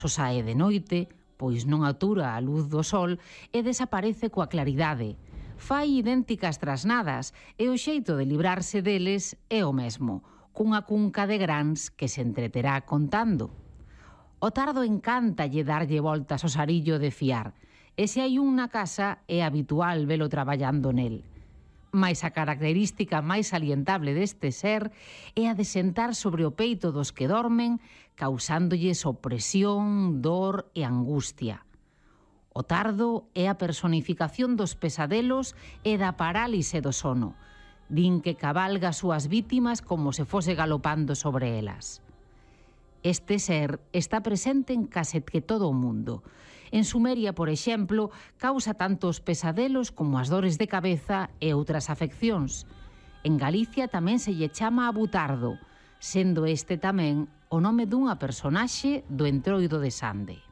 Só sae de noite, pois non atura a luz do sol e desaparece coa claridade. Fai idénticas trasnadas e o xeito de librarse deles é o mesmo, cunha cunca de grans que se entreterá contando. O tardo encántalle darlle voltas ao sarillo de fiar, e se hai un na casa é habitual velo traballando nel. Mais a característica máis salientable deste ser é a de sentar sobre o peito dos que dormen, causándolles opresión, dor e angustia. O tardo é a personificación dos pesadelos e da parálise do sono. Din que cabalga as súas vítimas como se fose galopando sobre elas. Este ser está presente en case que todo o mundo. En Sumeria, por exemplo, causa tanto os pesadelos como as dores de cabeza e outras afeccións. En Galicia tamén se lle chama abutardo, sendo este tamén o nome dunha personaxe do Entroido de Sande.